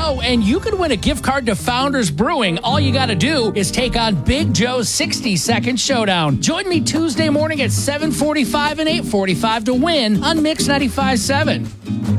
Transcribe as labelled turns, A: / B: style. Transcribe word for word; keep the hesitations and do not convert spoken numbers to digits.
A: Joe, and you could win a gift card to Founders Brewing. All you got to do is take on Big Joe's sixty-second showdown. Join me Tuesday morning at seven forty-five and eight forty-five to win on Mix ninety-five point seven.